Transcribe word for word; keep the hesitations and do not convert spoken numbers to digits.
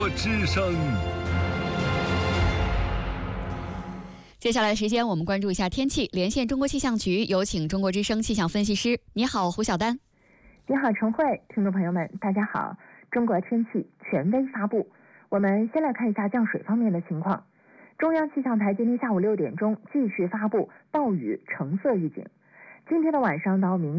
之声。 接下来的时间，我们关注一下天气。连线中国气象局，有请中国之声气象分析师。你好，胡晓丹。 你好，陈慧。听众朋友们，大家好。中国天气权威发布。我们先来看一下降水方面的情况。中央气象台今天下午六点钟继续发布暴雨橙色预警。今天的晚上到明